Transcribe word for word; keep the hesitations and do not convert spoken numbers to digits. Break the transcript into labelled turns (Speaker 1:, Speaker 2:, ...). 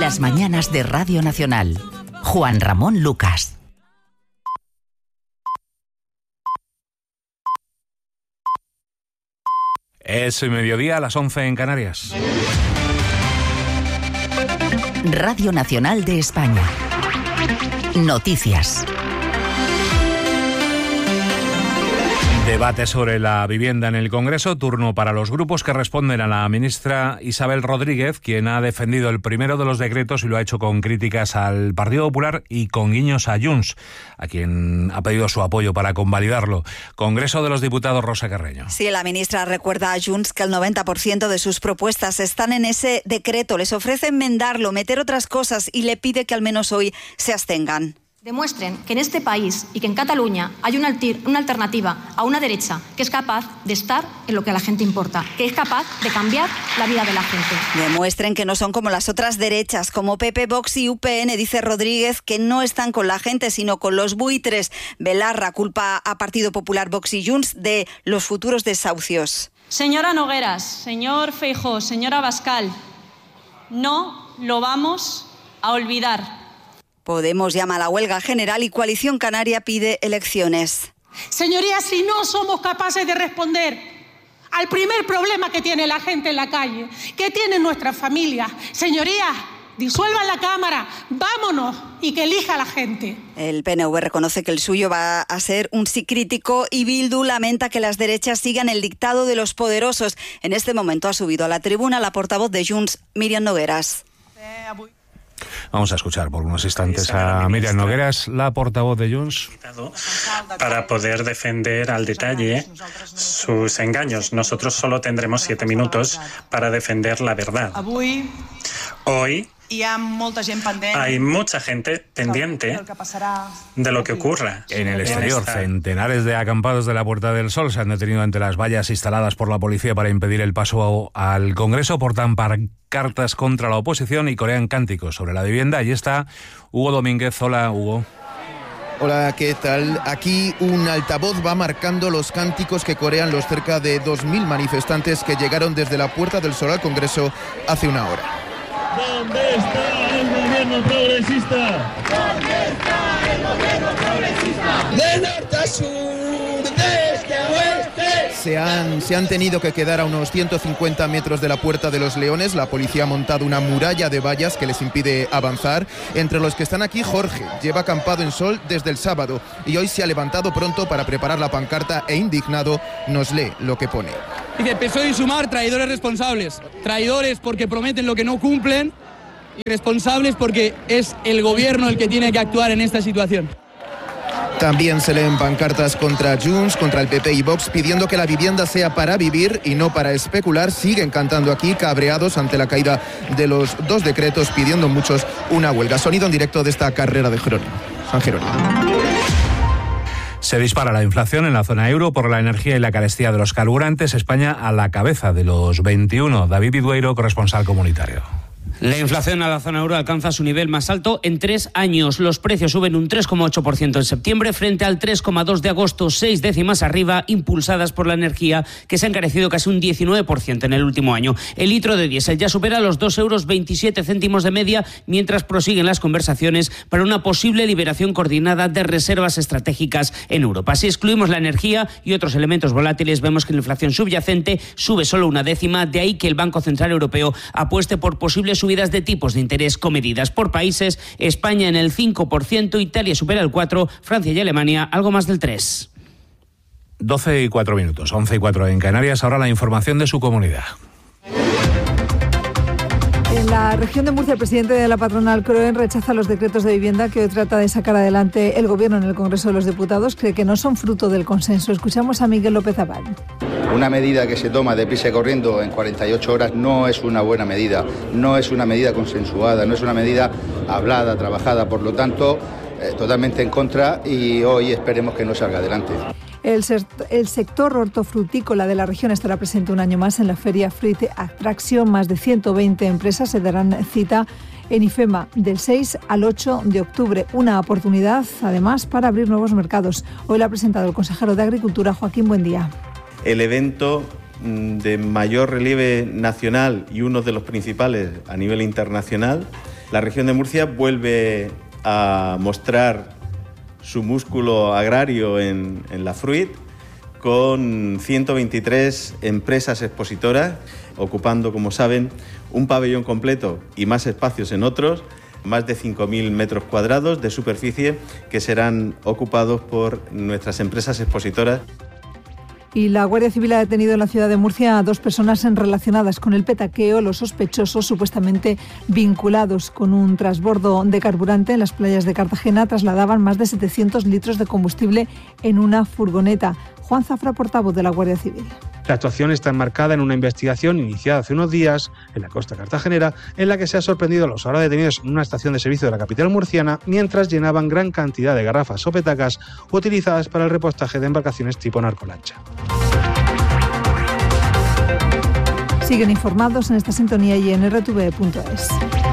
Speaker 1: Las mañanas de Radio Nacional. Juan Ramón Lucas.
Speaker 2: Es mediodía a las once en Canarias.
Speaker 1: Radio Nacional de España. Noticias.
Speaker 2: Debate sobre la vivienda en el Congreso, turno para los grupos que responden a la ministra Isabel Rodríguez, quien ha defendido el primero de los decretos y lo ha hecho con críticas al Partido Popular y con guiños a Junts, a quien ha pedido su apoyo para convalidarlo. Congreso de los Diputados, Rosa Carreño.
Speaker 3: Sí, la ministra recuerda a Junts que el noventa por ciento de sus propuestas están en ese decreto. Les ofrece enmendarlo, meter otras cosas y le pide que al menos hoy se abstengan.
Speaker 4: Demuestren que en este país y que en Cataluña hay una, altir, una alternativa a una derecha que es capaz de estar en lo que a la gente importa, que es capaz de cambiar la vida de la gente.
Speaker 3: Demuestren que no son como las otras derechas, como P P, Vox y U P N, dice Rodríguez, que no están con la gente, sino con los buitres. Belarra culpa a Partido Popular, Vox y Junts de los futuros desahucios.
Speaker 5: Señora Nogueras, señor Feijóo, señora Abascal, no lo vamos a olvidar.
Speaker 3: Podemos llama a la huelga general y Coalición Canaria pide elecciones.
Speaker 6: Señorías, si no somos capaces de responder al primer problema que tiene la gente en la calle, que tienen nuestras familias, señorías, disuelvan la Cámara, vámonos y que elija la gente.
Speaker 3: El P N V reconoce que el suyo va a ser un sí crítico y Bildu lamenta que las derechas sigan el dictado de los poderosos. En este momento ha subido a la tribuna la portavoz de Junts, Míriam Nogueras.
Speaker 2: Vamos a escuchar por unos instantes a Míriam Nogueras, la portavoz de Junts.
Speaker 7: Para poder defender al detalle sus engaños. Nosotros solo tendremos siete minutos para defender la verdad. Hoy hay mucha gente pendiente de lo que ocurra.
Speaker 2: En el exterior, centenares de acampados de la Puerta del Sol se han detenido ante las vallas instaladas por la policía para impedir el paso al Congreso. Portan pancartas contra la oposición y corean cánticos sobre la vivienda. Allí está Hugo Domínguez. Hola, Hugo.
Speaker 8: Hola, ¿qué tal? Aquí un altavoz va marcando los cánticos que corean los cerca de dos mil manifestantes que llegaron desde la Puerta del Sol al Congreso hace una hora.
Speaker 9: ¿Dónde está el gobierno progresista?
Speaker 10: ¿Dónde está el gobierno progresista? De norte a sur, de este a oeste.
Speaker 8: Se han, se han tenido que quedar a unos ciento cincuenta metros de la Puerta de los Leones. La policía ha montado una muralla de vallas que les impide avanzar. Entre los que están aquí, Jorge lleva acampado en Sol desde el sábado y hoy se ha levantado pronto para preparar la pancarta e indignado nos lee lo que pone.
Speaker 11: Dice, P S O E y Sumar, traidores responsables. Traidores porque prometen lo que no cumplen y responsables porque es el gobierno el que tiene que actuar en esta situación.
Speaker 8: También se leen pancartas contra Junts, contra el P P y Vox, pidiendo que la vivienda sea para vivir y no para especular. Siguen cantando aquí, cabreados ante la caída de los dos decretos, pidiendo muchos una huelga. Sonido en directo de esta carrera de Jerónimo. San Jerónimo.
Speaker 2: Se dispara la inflación en la zona euro por la energía y la carestía de los carburantes. España a la cabeza de los veintiuno. David Vidueiro, corresponsal comunitario.
Speaker 12: La inflación a la zona euro alcanza su nivel más alto en tres años. Los precios suben un tres coma ocho por ciento en septiembre frente al tres coma dos de agosto, seis décimas arriba, impulsadas por la energía, que se ha encarecido casi un diecinueve por ciento en el último año. El litro de diésel ya supera los dos euros veintisiete céntimos de media, mientras prosiguen las conversaciones para una posible liberación coordinada de reservas estratégicas en Europa. Si excluimos la energía y otros elementos volátiles, vemos que la inflación subyacente sube solo una décima, de ahí que el Banco Central Europeo apueste por posibles subidas de tipos de interés comedidas por países. España en el cinco por ciento, Italia supera el cuatro por ciento, Francia y Alemania algo más del tres por ciento.
Speaker 2: doce y cuatro minutos, once y cuatro en Canarias. Ahora la información de su comunidad.
Speaker 13: En la región de Murcia, el presidente de la patronal Croen rechaza los decretos de vivienda que hoy trata de sacar adelante el Gobierno en el Congreso de los Diputados. Cree que no son fruto del consenso. Escuchamos a Miguel López Abad.
Speaker 14: Una medida que se toma deprisa y corriendo en cuarenta y ocho horas no es una buena medida, no es una medida consensuada, no es una medida hablada, trabajada. Por lo tanto, eh, totalmente en contra y hoy esperemos que no salga adelante.
Speaker 13: El, el sector hortofrutícola de la región estará presente un año más en la Feria Fruit Attraction. Más de ciento veinte empresas se darán cita en IFEMA del seis al ocho de octubre. Una oportunidad, además, para abrir nuevos mercados. Hoy lo ha presentado el consejero de Agricultura, Joaquín Buendía.
Speaker 15: El evento de mayor relieve nacional y uno de los principales a nivel internacional La región de Murcia vuelve a mostrar su músculo agrario en, en la Fruit, con ciento veintitrés empresas expositoras, ocupando, como saben, un pabellón completo y más espacios en otros, más de cinco mil metros cuadrados de superficie que serán ocupados por nuestras empresas expositoras.
Speaker 13: Y la Guardia Civil ha detenido en la ciudad de Murcia a dos personas relacionadas con el petaqueo. Los sospechosos, supuestamente vinculados con un transbordo de carburante en las playas de Cartagena, trasladaban más de setecientos litros de combustible en una furgoneta. Juan Zafra, portavoz de la Guardia Civil.
Speaker 16: La actuación está enmarcada en una investigación iniciada hace unos días en la costa cartagenera, en la que se ha sorprendido a los ahora detenidos en una estación de servicio de la capital murciana mientras llenaban gran cantidad de garrafas o petacas utilizadas para el repostaje de embarcaciones tipo narcolancha.
Speaker 13: Siguen informados en esta sintonía y en r t v punto es.